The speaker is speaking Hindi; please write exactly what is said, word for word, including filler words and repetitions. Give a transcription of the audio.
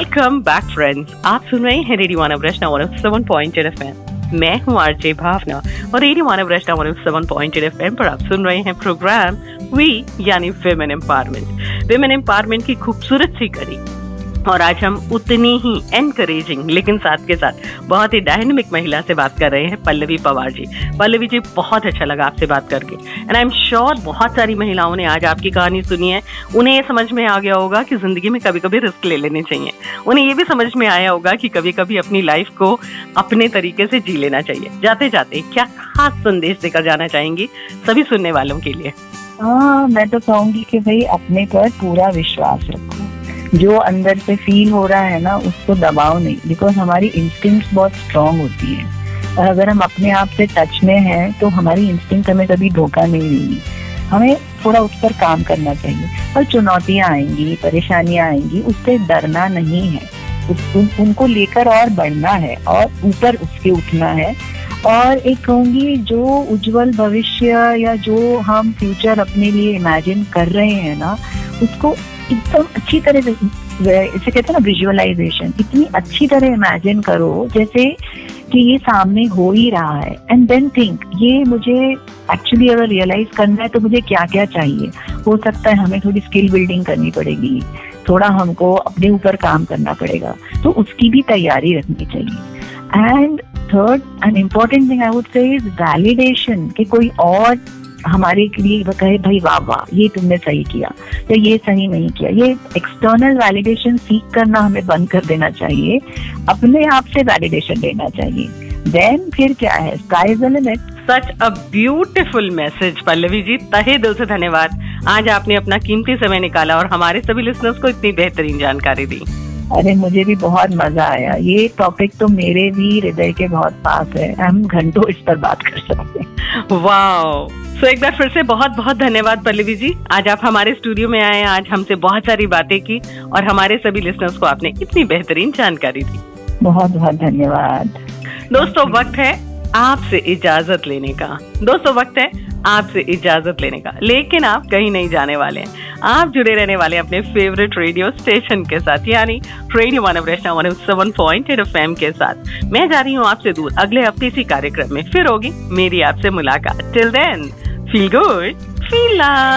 Welcome back friends. आप सुन रहे हैं रेडियो मानव रचना one O seven point eight FM. मैं हूं आरजे भावना और रेडियो मानव रचना one O seven point eight FM पर आप सुन रहे हैं प्रोग्राम वी यानी विमेन एम्पावरमेंट। विमेन एम्पावरमेंट की खूबसूरत सी कड़ी और आज हम उतनी ही एनकरेजिंग लेकिन साथ के साथ बहुत ही डायनेमिक महिला से बात कर रहे हैं, पल्लवी पवार जी। पल्लवी जी, बहुत अच्छा लगा आपसे बात करके एंड आई एम श्योर बहुत सारी महिलाओं ने आज आपकी कहानी सुनी है। उन्हें ये समझ में आ गया होगा कि जिंदगी में कभी कभी रिस्क ले लेने चाहिए। उन्हें ये भी समझ में आया होगा कि कभी कभी अपनी लाइफ को अपने तरीके से जी लेना चाहिए। जाते जाते क्या खास संदेश देकर जाना चाहेंगी सभी सुनने वालों के लिए? हाँ, मैं तो कहूंगी कि भाई अपने पर पूरा विश्वास रखो। जो अंदर से फील हो रहा है ना, उसको दबाओ नहीं, बिकॉज हमारी इंस्टिंक्ट्स बहुत स्ट्रांग होती है और अगर हम अपने आप से टच में हैं तो हमारी इंस्टिंक्ट हमें कभी धोखा नहीं देगी। हमें थोड़ा उस पर काम करना चाहिए और चुनौतियां आएंगी, परेशानियां आएंगी, उससे डरना नहीं है। उस, उन, उनको लेकर और बढ़ना है और ऊपर उसके उठना है। और एक कहूंगी, जो उज्जवल भविष्य या जो हम फ्यूचर अपने लिए इमेजिन कर रहे हैं ना, उसको एकदम अच्छी तरह से, इसे कहते हैं ना विजुअलाइजेशन, इतनी अच्छी तरह इमेजिन करो जैसे कि ये सामने हो ही रहा है। एंड देन थिंक, ये मुझे एक्चुअली अगर रियलाइज करना है तो मुझे क्या क्या चाहिए। हो सकता है हमें थोड़ी स्किल बिल्डिंग करनी पड़ेगी, थोड़ा हमको अपने ऊपर काम करना पड़ेगा, तो उसकी भी तैयारी रखनी चाहिए। And third and important thing I would say is validation, कि कोई और हमारे के लिए कहे भाई वाह वाह ये तुमने सही किया या ये सही नहीं किया। ये एक्सटर्नल वैलिडेशन सीख करना हमें बंद कर देना चाहिए, अपने आप से वैलिडेशन लेना चाहिए। देन फिर क्या है, sky is the limit. Such a beautiful message Pallavi ji, तहे दिल से धन्यवाद। आज आपने अपना कीमती समय निकाला और हमारे सभी लिसनर्स को इतनी बेहतरीन जानकारी दी। अरे मुझे भी बहुत मजा आया। ये टॉपिक तो मेरे भी हृदय के बहुत पास है, हम घंटों इस पर बात कर सकते हैं। वाओ, सो एक बार फिर से बहुत बहुत धन्यवाद पल्लवी जी। आज आप हमारे स्टूडियो में आए, आज हमसे बहुत सारी बातें की और हमारे सभी लिसनर्स को आपने इतनी बेहतरीन जानकारी दी। बहुत बहुत धन्यवाद। दोस्तों, वक्त है आपसे इजाजत लेने का। दोस्तों वक्त है आपसे इजाजत लेने का, लेकिन आप कहीं नहीं जाने वाले हैं। आप जुड़े रहने वाले हैं अपने फेवरेट रेडियो स्टेशन के साथ, यानी रेडियो मानव रचना one O seven point eight FM के साथ। मैं जा रही हूँ आपसे दूर। अगले हफ्ते इसी कार्यक्रम में फिर होगी मेरी आपसे मुलाकात। Till then, feel good, feel love.